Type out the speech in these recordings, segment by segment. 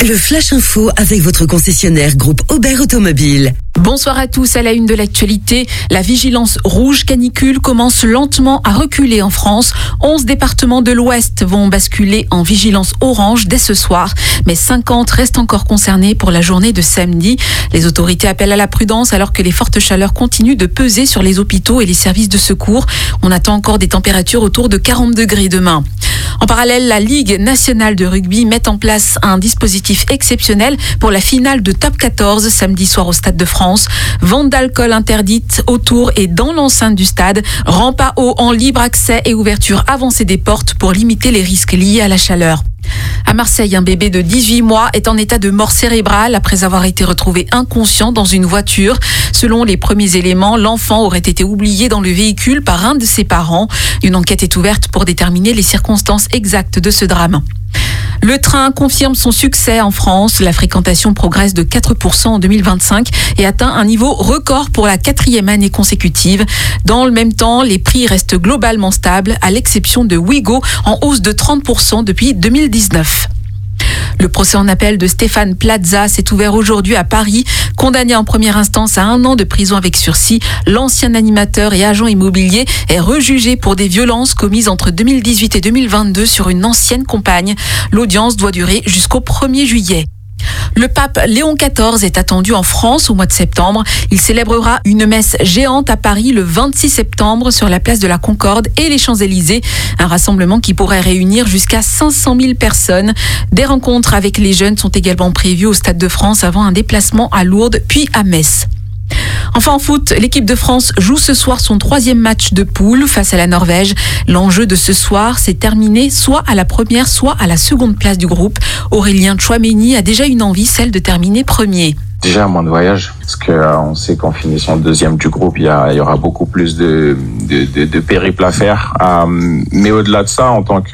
Le Flash Info avec votre concessionnaire groupe Aubert Automobile. Bonsoir à tous. À la une de l'actualité, la vigilance rouge canicule commence lentement à reculer en France. 11 départements de l'Ouest vont basculer en vigilance orange dès ce soir, mais 50 restent encore concernés pour la journée de samedi. Les autorités appellent à la prudence alors que les fortes chaleurs continuent de peser sur les hôpitaux et les services de secours. On attend encore des températures autour de 40 degrés demain. En parallèle, la Ligue nationale de rugby met en place un dispositif exceptionnel pour la finale de Top 14 samedi soir au Stade de France. Vente d'alcool interdite autour et dans l'enceinte du stade. Rampe à eau en libre accès et ouverture avancée des portes pour limiter les risques liés à la chaleur. À Marseille, un bébé de 18 mois est en état de mort cérébrale après avoir été retrouvé inconscient dans une voiture. Selon les premiers éléments, l'enfant aurait été oublié dans le véhicule par un de ses parents. Une enquête est ouverte pour déterminer les circonstances exactes de ce drame. Le train confirme son succès en France. La fréquentation progresse de 4% en 2025 et atteint un niveau record pour la 4e année consécutive. Dans le même temps, les prix restent globalement stables, à l'exception de Ouigo, en hausse de 30% depuis 2019. Le procès en appel de Stéphane Plaza s'est ouvert aujourd'hui à Paris. Condamné en première instance à 1 an de prison avec sursis, l'ancien animateur et agent immobilier est rejugé pour des violences commises entre 2018 et 2022 sur une ancienne compagne. L'audience doit durer jusqu'au 1er juillet. Le pape Léon XIV est attendu en France au mois de septembre. Il célébrera une messe géante à Paris le 26 septembre sur la place de la Concorde et les Champs-Élysées. Un rassemblement qui pourrait réunir jusqu'à 500 000 personnes. Des rencontres avec les jeunes sont également prévues au Stade de France avant un déplacement à Lourdes puis à Metz. Enfin en foot, l'équipe de France joue ce soir son 3e match de poule face à la Norvège. L'enjeu de ce soir, c'est terminer soit à la première, soit à la seconde place du groupe. Aurélien Tchouaméni a déjà une envie, celle de terminer premier. Déjà moins de voyage, parce que on sait qu'en finissant 2e du groupe, il y aura beaucoup plus de périples à faire. Mais au-delà de ça, en tant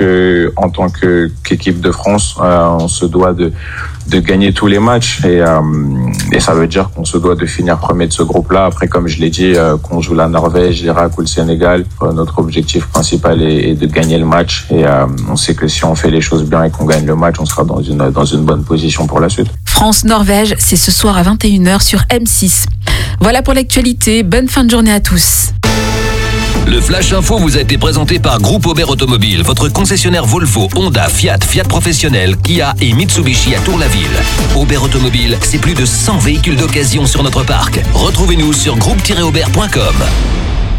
qu'équipe de France, on se doit de gagner tous les matchs et ça veut dire qu'on se doit de finir premier de ce groupe-là. Après, comme je l'ai dit, qu'on joue la Norvège, l'Irak ou le Sénégal, notre objectif principal est de gagner le match et on sait que si on fait les choses bien et qu'on gagne le match, on sera dans une bonne position pour la suite. France-Norvège, c'est ce soir à 21h sur M6. Voilà pour l'actualité. Bonne fin de journée à tous. Le Flash Info vous a été présenté par Groupe Aubert Automobile, votre concessionnaire Volvo, Honda, Fiat, Fiat Professionnel, Kia et Mitsubishi à Tour-la-Ville. Aubert Automobile, c'est plus de 100 véhicules d'occasion sur notre parc. Retrouvez-nous sur groupe-aubert.com.